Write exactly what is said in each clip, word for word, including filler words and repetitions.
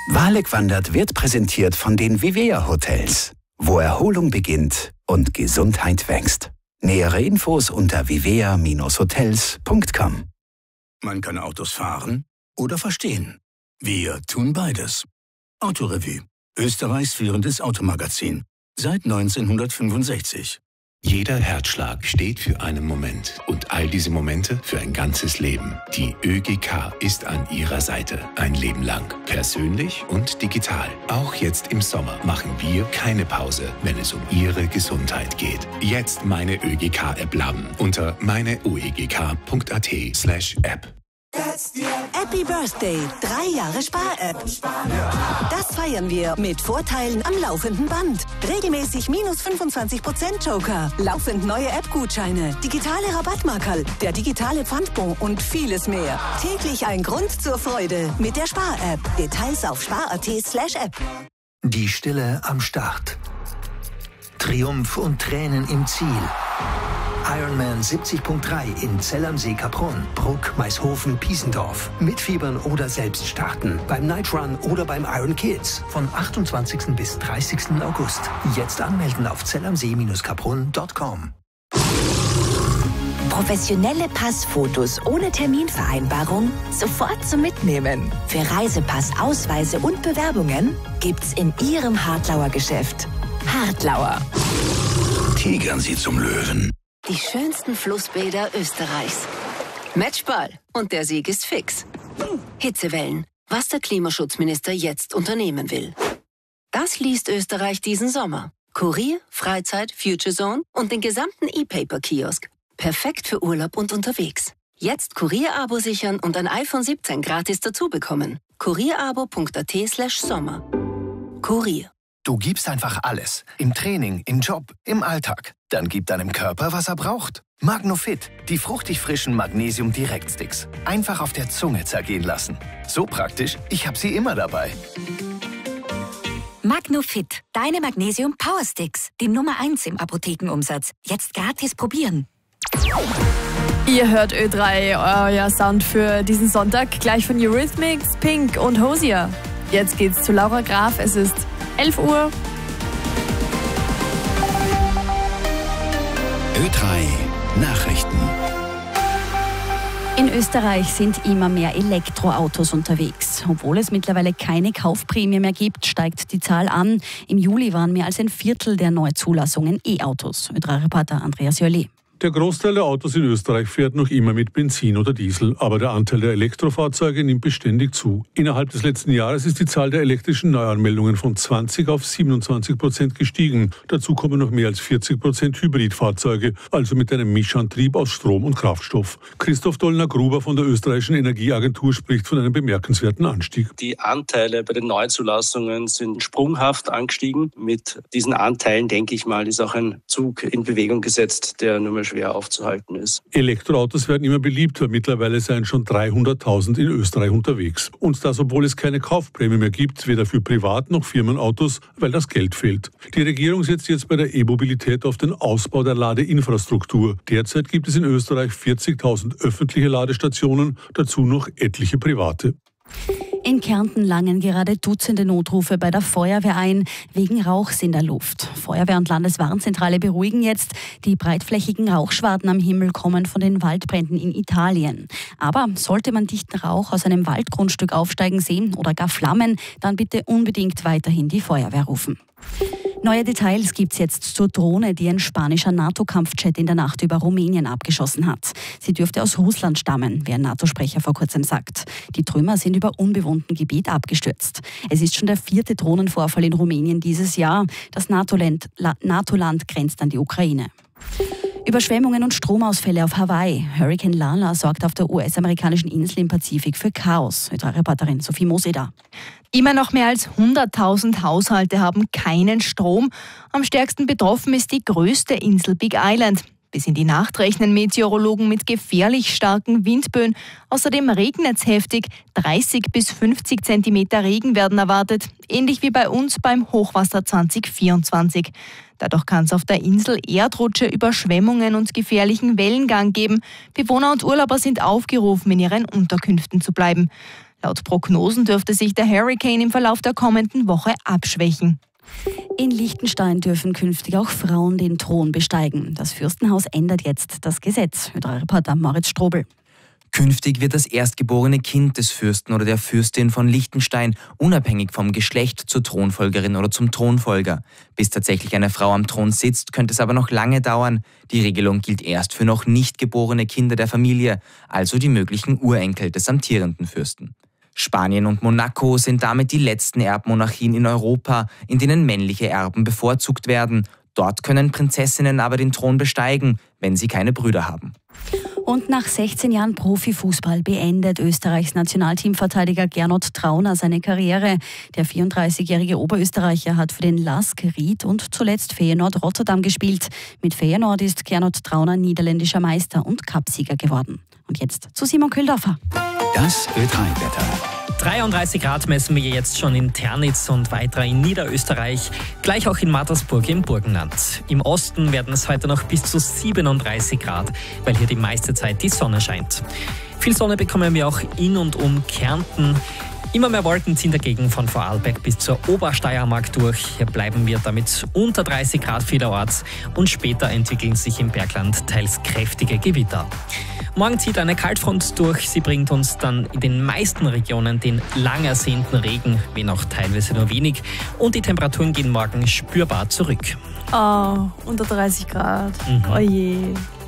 Walek wandert wird präsentiert von den Vivea Hotels, wo Erholung beginnt und Gesundheit wächst. Nähere Infos unter vivea Bindestrich hotels Punkt com. Man kann Autos fahren oder verstehen. Wir tun beides. Autorevue, Österreichs führendes Automagazin. Seit neunzehnhundertfünfundsechzig. Jeder Herzschlag steht für einen Moment und all diese Momente für ein ganzes Leben. Die ÖGK ist an Ihrer Seite ein Leben lang. Persönlich und digital. Auch jetzt im Sommer machen wir keine Pause, wenn es um Ihre Gesundheit geht. Jetzt meine ÖGK-App laden unter meine u e g k punkt a t slash app. Happy Birthday, drei Jahre Spar-App. Das feiern wir mit Vorteilen am laufenden Band. Regelmäßig minus fünfundzwanzig Prozent Joker, laufend neue App-Gutscheine, digitale Rabattmarkerl, der digitale Pfandbon und vieles mehr. Täglich ein Grund zur Freude mit der Spar-App. Details auf spar punkt a t slash app. Die Stille am Start. Triumph und Tränen im Ziel. Ironman siebzig Punkt drei in Zell am See Kaprun, Bruck, Maishofen, Piesendorf. Mitfiebern oder selbst starten. Beim Night Run oder beim Iron Kids. Von achtundzwanzigsten bis dreißigsten August. Jetzt anmelden auf zell am see Bindestrich kaprun Punkt com. Professionelle Passfotos ohne Terminvereinbarung sofort zum Mitnehmen. Für Reisepass, Ausweise und Bewerbungen gibt's in Ihrem Hartlauer Geschäft. Hartlauer. Tigern Sie zum Löwen. Die schönsten Flussbäder Österreichs. Matchball. Und der Sieg ist fix. Hitzewellen. Was der Klimaschutzminister jetzt unternehmen will. Das liest Österreich diesen Sommer. Kurier, Freizeit, Future Zone und den gesamten E-Paper-Kiosk. Perfekt für Urlaub und unterwegs. Jetzt Kurier-Abo sichern und ein iPhone siebzehn gratis dazu bekommen. kurierabo punkt a t slash sommer. Kurier. Du gibst einfach alles. Im Training, im Job, im Alltag. Dann gib deinem Körper, was er braucht. Magnofit, die fruchtig frischen Magnesium-Direktsticks. Einfach auf der Zunge zergehen lassen. So praktisch, ich habe sie immer dabei. Magnofit, deine Magnesium-Power-Sticks. Die Nummer eins im Apothekenumsatz. Jetzt gratis probieren. Ihr hört Ö drei, euer Sound für diesen Sonntag. Gleich von Eurythmics, Pink und Hosier. Jetzt geht's zu Laura Graf. Es ist elf Uhr. Ö drei Nachrichten. In Österreich sind immer mehr Elektroautos unterwegs. Obwohl es mittlerweile keine Kaufprämie mehr gibt, steigt die Zahl an. Im Juli waren mehr als ein Viertel der Neuzulassungen E-Autos. Ö drei Reporter Andreas Jörli. Der Großteil der Autos in Österreich fährt noch immer mit Benzin oder Diesel, aber der Anteil der Elektrofahrzeuge nimmt beständig zu. Innerhalb des letzten Jahres ist die Zahl der elektrischen Neuanmeldungen von zwanzig auf siebenundzwanzig Prozent gestiegen. Dazu kommen noch mehr als vierzig Prozent Hybridfahrzeuge, also mit einem Mischantrieb aus Strom und Kraftstoff. Christoph Dollner-Gruber von der österreichischen Energieagentur spricht von einem bemerkenswerten Anstieg. Die Anteile bei den Neuzulassungen sind sprunghaft angestiegen. Mit diesen Anteilen, denke ich mal, ist auch ein Zug in Bewegung gesetzt, der nur mehr schwer aufzuhalten ist. Elektroautos werden immer beliebter. Mittlerweile seien schon dreihunderttausend in Österreich unterwegs. Und das, obwohl es keine Kaufprämie mehr gibt, weder für Privat- noch Firmenautos, weil das Geld fehlt. Die Regierung setzt jetzt bei der E-Mobilität auf den Ausbau der Ladeinfrastruktur. Derzeit gibt es in Österreich vierzigtausend öffentliche Ladestationen, dazu noch etliche private. In Kärnten langen gerade Dutzende Notrufe bei der Feuerwehr ein, wegen Rauchs in der Luft. Feuerwehr und Landeswarnzentrale beruhigen jetzt. Die breitflächigen Rauchschwaden am Himmel kommen von den Waldbränden in Italien. Aber sollte man dichten Rauch aus einem Waldgrundstück aufsteigen sehen oder gar Flammen, dann bitte unbedingt weiterhin die Feuerwehr rufen. Neue Details gibt's jetzt zur Drohne, die ein spanischer NATO-Kampfjet in der Nacht über Rumänien abgeschossen hat. Sie dürfte aus Russland stammen, wie ein NATO-Sprecher vor kurzem sagt. Die Trümmer sind über unbewohnten Gebiet abgestürzt. Es ist schon der vierte Drohnenvorfall in Rumänien dieses Jahr. Das NATO-Land, NATO-Land grenzt an die Ukraine. Überschwemmungen und Stromausfälle auf Hawaii. Hurricane Lala sorgt auf der U S-amerikanischen Insel im Pazifik für Chaos. Unsere Reporterin Sophie Moseda. Immer noch mehr als hunderttausend Haushalte haben keinen Strom. Am stärksten betroffen ist die größte Insel Big Island. Bis in die Nacht rechnen Meteorologen mit gefährlich starken Windböen. Außerdem regnet es heftig. dreißig bis fünfzig Zentimeter Regen werden erwartet. Ähnlich wie bei uns beim Hochwasser zwanzig vierundzwanzig. Dadurch kann es auf der Insel Erdrutsche, Überschwemmungen und gefährlichen Wellengang geben. Bewohner und Urlauber sind aufgerufen, in ihren Unterkünften zu bleiben. Laut Prognosen dürfte sich der Hurricane im Verlauf der kommenden Woche abschwächen. In Liechtenstein dürfen künftig auch Frauen den Thron besteigen. Das Fürstenhaus ändert jetzt das Gesetz. Ö drei Reporter Moritz Strobel. Künftig wird das erstgeborene Kind des Fürsten oder der Fürstin von Liechtenstein unabhängig vom Geschlecht zur Thronfolgerin oder zum Thronfolger. Bis tatsächlich eine Frau am Thron sitzt, könnte es aber noch lange dauern. Die Regelung gilt erst für noch nicht geborene Kinder der Familie, also die möglichen Urenkel des amtierenden Fürsten. Spanien und Monaco sind damit die letzten Erbmonarchien in Europa, in denen männliche Erben bevorzugt werden. Dort können Prinzessinnen aber den Thron besteigen, wenn sie keine Brüder haben. Und nach sechzehn Jahren Profifußball beendet Österreichs Nationalteamverteidiger Gernot Trauner seine Karriere. Der vierunddreißigjährige Oberösterreicher hat für den LASK Ried und zuletzt Feyenoord Rotterdam gespielt. Mit Feyenoord ist Gernot Trauner niederländischer Meister und Cupsieger geworden. Und jetzt zu Simon Kühldorfer. Das Ö drei Wetter. dreiunddreißig Grad messen wir jetzt schon in Ternitz und weiter in Niederösterreich, gleich auch in Mattersburg im Burgenland. Im Osten werden es heute noch bis zu siebenunddreißig Grad, weil hier die meiste Zeit die Sonne scheint. Viel Sonne bekommen wir auch in und um Kärnten. Immer mehr Wolken ziehen dagegen von Vorarlberg bis zur Obersteiermark durch. Hier bleiben wir damit unter dreißig Grad vielerorts und später entwickeln sich im Bergland teils kräftige Gewitter. Morgen zieht eine Kaltfront durch. Sie bringt uns dann in den meisten Regionen den lang ersehnten Regen, wenn auch teilweise nur wenig. Und die Temperaturen gehen morgen spürbar zurück. Oh, unter dreißig Grad. Mhm. Oh je.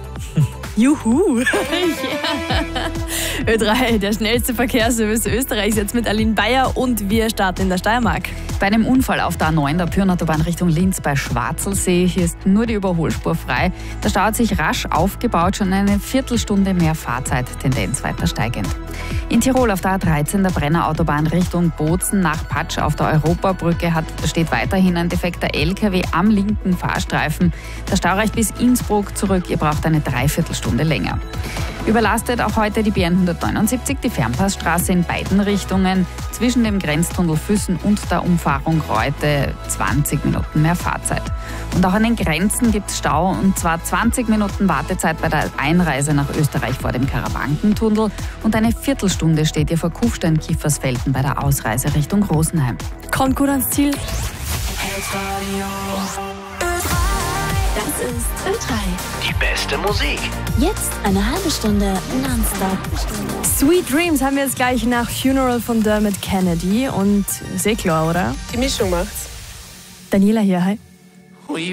Juhu! Yeah. Ö drei, der schnellste Verkehrsservice Österreichs, jetzt mit Aline Bayer und wir starten in der Steiermark. Bei einem Unfall auf der A neun der Pyrnautobahn Richtung Linz bei Schwarzelsee, hier ist nur die Überholspur frei. Der Stau hat sich rasch aufgebaut, schon eine Viertelstunde mehr Fahrzeit, Tendenz weiter steigend. In Tirol auf der A dreizehn der Brennerautobahn Richtung Bozen nach Patsch auf der Europabrücke hat, steht weiterhin ein defekter L K W am linken Fahrstreifen. Der Stau reicht bis Innsbruck zurück, ihr braucht eine Dreiviertelstunde länger. Überlastet auch heute die B N hundertneunundsiebzig, die Fernpassstraße in beiden Richtungen. Zwischen dem Grenztunnel Füssen und der Umfahrung Reute zwanzig Minuten mehr Fahrzeit. Und auch an den Grenzen gibt es Stau, und zwar zwanzig Minuten Wartezeit bei der Einreise nach Österreich vor dem Karawankentunnel und eine Viertelstunde steht ihr vor Kufstein-Kiefersfelden bei der Ausreise Richtung Rosenheim. Kommt gut ans Ziel. Das ist Ö drei. Die beste Musik. Jetzt eine halbe Stunde nonstop. Sweet Dreams haben wir jetzt gleich nach Funeral von Dermot Kennedy und sehr klar, oder? Die Mischung macht's. Daniela hier, hi.